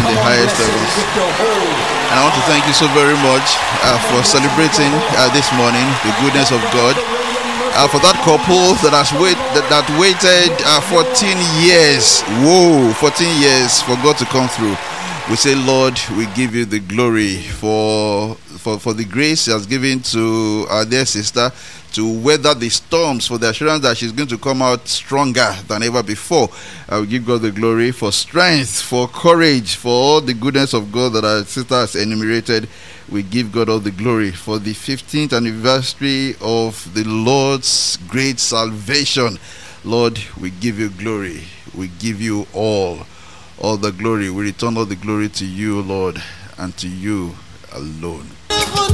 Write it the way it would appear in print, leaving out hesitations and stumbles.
the highest heavens. And I want to thank you so very much for celebrating this morning the goodness of God. For that couple that waited 14 years. Whoa, 14 years for God to come through. We say, Lord, we give you the glory for the grace He has given to our dear sister to weather the storms, for the assurance that she's going to come out stronger than ever before. We give God the glory for strength, for courage, for all the goodness of God that our sister has enumerated. We give God all the glory for the 15th anniversary of the Lord's great salvation. Lord, we give you glory. We give you all the glory. We return all the glory to you, Lord, and to you alone.